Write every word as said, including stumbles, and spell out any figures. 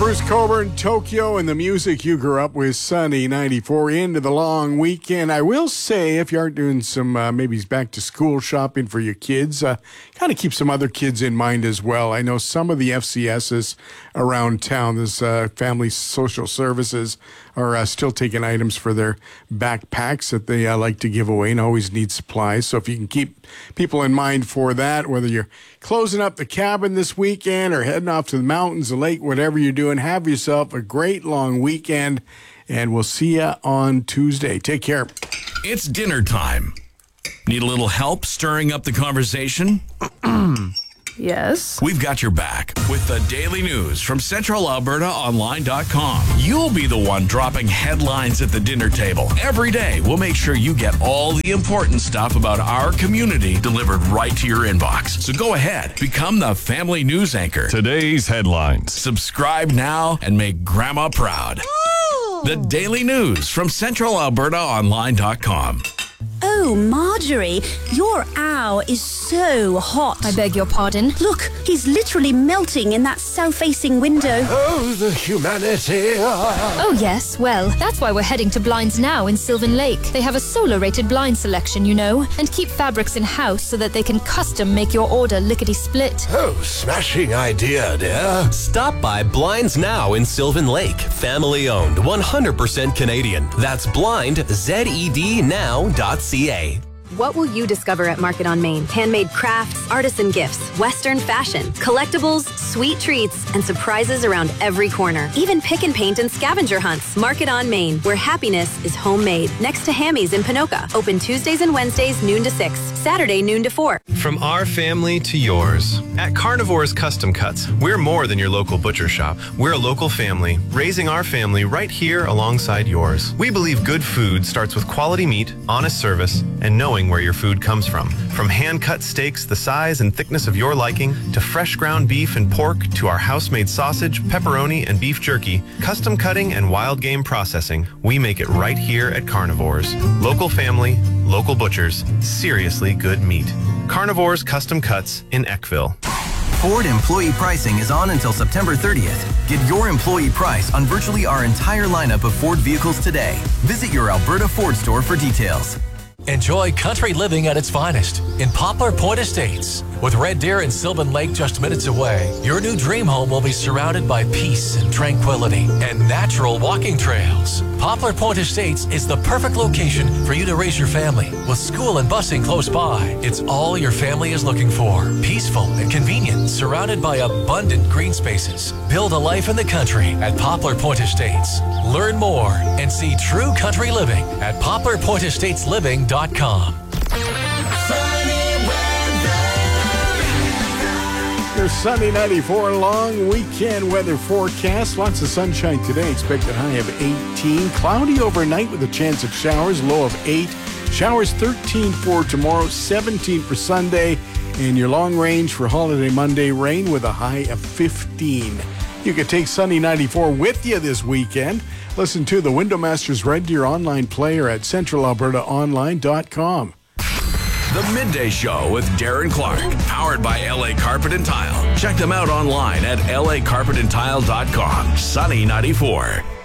Bruce Coburn, Tokyo, and the music you grew up with. Sunny ninety-four into the long weekend. I will say, if you aren't doing some uh, maybe back to school shopping for your kids, uh, kind of keep some other kids in mind as well. I know some of the F C S's around town, this uh, Family Social Services, are uh, still taking items for their backpacks that they uh, like to give away and always need supplies. So if you can keep people in mind for that, whether you're closing up the cabin this weekend or heading off to the mountains, the lake, whatever you're doing, have yourself a great long weekend, and we'll see you on Tuesday. Take care. It's dinner time. Need a little help stirring up the conversation? Yes. We've got your back with the daily news from Central Alberta Online dot com. You'll be the one dropping headlines at the dinner table. Every day, we'll make sure you get all the important stuff about our community delivered right to your inbox. So go ahead, become the family news anchor. Today's headlines. Subscribe now and make Grandma proud. Ooh. The daily news from Central Alberta Online dot com. Oh, Marjorie, your owl is so hot. I beg your pardon? Look, he's literally melting in that south-facing window. Oh, the humanity. Oh, yes. Well, that's why we're heading to Blinds Now in Sylvan Lake. They have a solar-rated blind selection, you know, and keep fabrics in-house so that they can custom make your order lickety-split. Oh, smashing idea, dear. Stop by Blinds Now in Sylvan Lake. Family-owned, one hundred percent Canadian. That's blind, Z E D now dot C A. What will you discover at Market on Main? Handmade crafts, artisan gifts, Western fashion, collectibles, sweet treats, and surprises around every corner. Even pick and paint and scavenger hunts. Market on Main, where happiness is homemade. Next to Hammy's in Pinoka. Open Tuesdays and Wednesdays, noon to six. Saturday, noon to four. From our family to yours. At Carnivore's Custom Cuts, we're more than your local butcher shop. We're a local family, raising our family right here alongside yours. We believe good food starts with quality meat, honest service, and knowing where your food comes from. From hand-cut steaks the size and thickness of your liking, to fresh ground beef and pork, to our house-made sausage, pepperoni, and beef jerky, custom cutting and wild game processing, we make it right here at Carnivores. Local family, local butchers, seriously good meat. Carnivores Custom Cuts in Eckville. Ford employee pricing is on until September thirtieth. Get your employee price on virtually our entire lineup of Ford vehicles today. Visit your Alberta Ford store for details. Enjoy country living at its finest in Poplar Point Estates. With Red Deer and Sylvan Lake just minutes away, your new dream home will be surrounded by peace and tranquility and natural walking trails. Poplar Point Estates is the perfect location for you to raise your family. With school and busing close by, it's all your family is looking for. Peaceful and convenient, surrounded by abundant green spaces. Build a life in the country at Poplar Point Estates. Learn more and see true country living at poplar point estates living dot com. Your Sunday ninety-four long weekend weather forecast. Lots of sunshine today. Expected high of eighteen. Cloudy overnight with a chance of showers. Low of eight. Showers thirteen for tomorrow. seventeen for Sunday. And your long range for holiday Monday. Rain with a high of fifteen. You can take Sunday ninety-four with you this weekend. Listen to the Window Masters Red Deer online player at Central Alberta Online dot com. The Midday Show with Darren Clark, powered by L A Carpet and Tile. Check them out online at L A carpet and tile dot com. Sunny ninety-four.